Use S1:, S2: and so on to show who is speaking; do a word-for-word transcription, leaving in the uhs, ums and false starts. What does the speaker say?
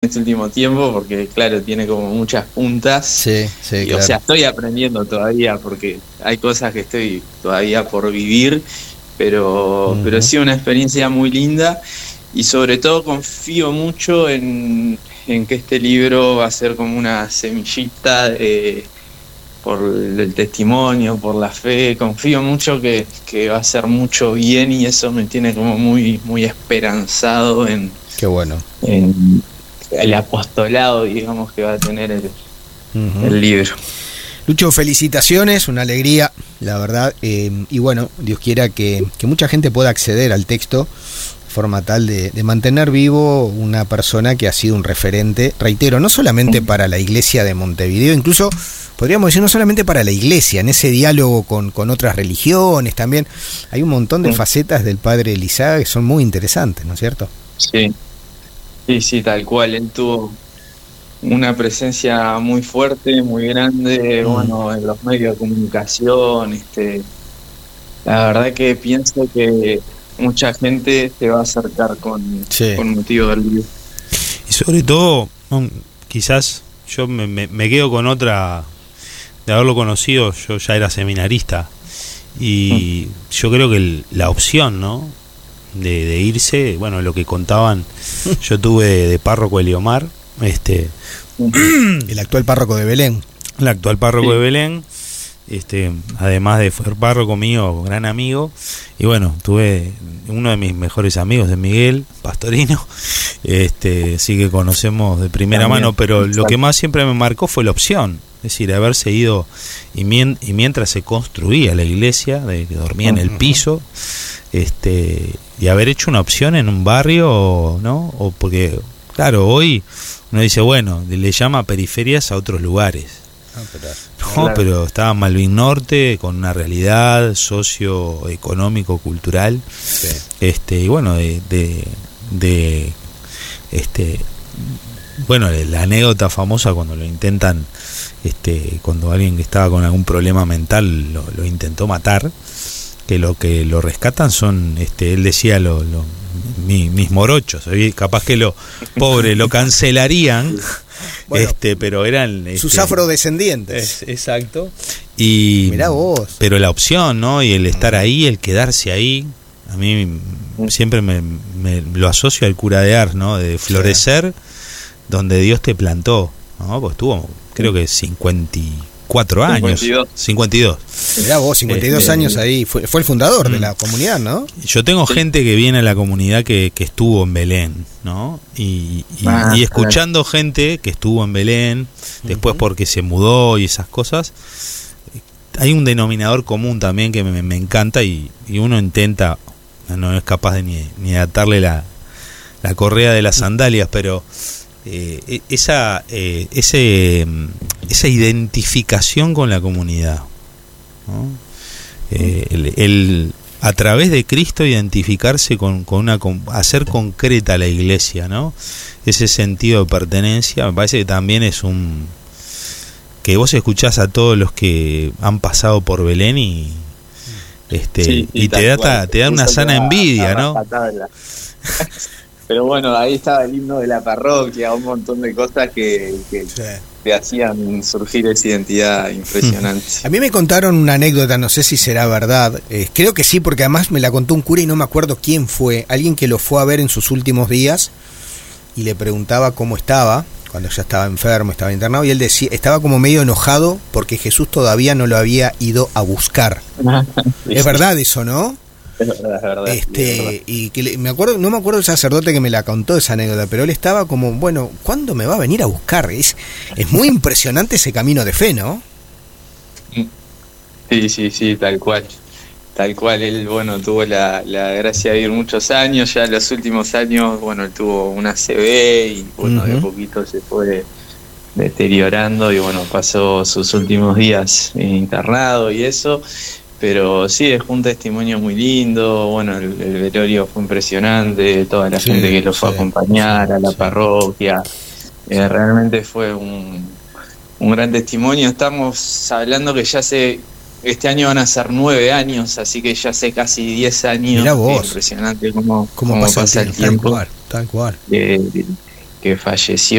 S1: este último tiempo, porque claro, tiene como muchas puntas.
S2: Sí, sí,
S1: y,
S2: claro.
S1: O sea, estoy aprendiendo todavía, porque hay cosas que estoy todavía por vivir, pero, uh-huh. pero sí una experiencia muy linda, y sobre todo confío mucho en, en que este libro va a ser como una semillita de, por el testimonio, por la fe. Confío mucho que, que va a hacer mucho bien, y eso me tiene como muy, muy esperanzado en,
S2: Qué bueno.
S1: en el apostolado, digamos, que va a tener el, uh-huh. el libro.
S2: Lucho, felicitaciones, una alegría, la verdad, eh, y bueno, Dios quiera que, que mucha gente pueda acceder al texto de forma tal de, de mantener vivo una persona que ha sido un referente, reitero, no solamente para la iglesia de Montevideo, incluso podríamos decir no solamente para la iglesia, en ese diálogo con, con otras religiones también, hay un montón de facetas del padre Elizaga que son muy interesantes, ¿no es cierto?
S1: Sí, sí, sí, tal cual, él tuvo una presencia muy fuerte, muy grande, mm. bueno, en los medios de comunicación, este, la verdad que pienso que mucha gente se va a acercar con, sí. con motivo del libro.
S3: Y sobre todo, quizás yo me, me, me quedo con otra, de haberlo conocido, yo ya era seminarista, y mm. yo creo que el, la opción, ¿no?, de, de irse, bueno, lo que contaban, yo tuve de, de párroco Eliomar, este
S2: el actual párroco de Belén.
S3: El actual párroco sí. de Belén, este, además de ser párroco mío, gran amigo, y bueno, tuve uno de mis mejores amigos de Miguel Pastorino, este, sí que conocemos de primera También, mano, pero exacto. Lo que más siempre me marcó fue la opción, es decir, haberse ido y, mien, y mientras se construía la iglesia, de que dormía en el piso, este, y haber hecho una opción en un barrio, ¿no? O porque claro, hoy uno dice, bueno, le llama periferias a otros lugares. Ah, pero, no, claro. pero estaba Malvin Norte con una realidad socioeconómico, cultural. Sí. Este, y bueno, de, de, de este bueno, la anécdota famosa cuando lo intentan, este, cuando alguien que estaba con algún problema mental lo, lo intentó matar, que lo que lo rescatan son, este, él decía lo, lo Mi, mis morochos, capaz que lo pobre lo cancelarían, bueno, este, pero eran este,
S2: sus afrodescendientes.
S3: Es, exacto. Y
S2: mirá vos.
S3: Pero la opción, ¿no? Y el estar ahí, el quedarse ahí, a mí siempre me, me lo asocio al cura de Ars, ¿no? De florecer, sí. donde Dios te plantó, ¿no? Pues tuvo, creo que cincuenta y cuatro años. cincuenta y dos.
S2: Mirá vos, cincuenta y dos este, años ahí. Fue, fue el fundador mm. de la comunidad, ¿no?
S3: Yo tengo sí. gente que viene a la comunidad que, que estuvo en Belén, ¿no? Y, y, ah, y escuchando claro. gente que estuvo en Belén, después uh-huh. porque se mudó y esas cosas, hay un denominador común también que me, me encanta y, y uno intenta, no es capaz de ni, ni de atarle la, la correa de las sandalias, pero eh, esa, eh, ese, esa identificación con la comunidad, ¿no? Eh, el, el a través de Cristo identificarse con, con una con, hacer concreta la iglesia, ¿no? Ese sentido de pertenencia me parece que también es un que vos escuchás a todos los que han pasado por Belén y este sí, y, y te da cual, te da una sana envidia, ¿no?
S1: Pero bueno, ahí estaba el himno de la parroquia, un montón de cosas que, que sí. te hacían surgir esa identidad impresionante.
S2: A mí me contaron una anécdota, no sé si será verdad, eh, creo que sí, porque además me la contó un cura y no me acuerdo quién fue, alguien que lo fue a ver en sus últimos días y le preguntaba cómo estaba, cuando ya estaba enfermo, estaba internado, y él decía, estaba como medio enojado porque Jesús todavía no lo había ido a buscar. Sí. Es verdad eso, ¿no?
S1: Es verdad, es verdad,
S2: este
S1: es verdad.
S2: Y que le, me acuerdo, no me acuerdo del sacerdote que me la contó esa anécdota, pero él estaba como, bueno, ¿cuándo me va a venir a buscar? Es, es muy impresionante ese camino de fe, ¿no?
S1: Sí, sí, sí, tal cual. Tal cual, él, bueno, tuvo la, la gracia de vivir muchos años, ya en los últimos años, bueno, él tuvo una A C V y, bueno, uh-huh. de poquito se fue deteriorando y, bueno, pasó sus últimos días internado y eso. Pero sí, dejó un testimonio muy lindo, bueno, el, el velorio fue impresionante, toda la sí, gente que lo fue sí, a acompañar, sí, a la sí. parroquia, eh, realmente fue un, un gran testimonio. Estamos hablando que ya hace, este año van a ser nueve años, así que ya hace casi diez años.
S2: Mirá vos.
S1: Impresionante cómo,
S2: cómo,
S1: cómo
S2: pasa,
S1: pasa el tiempo,
S2: tal cual, tal cual.
S1: Eh, que falleció.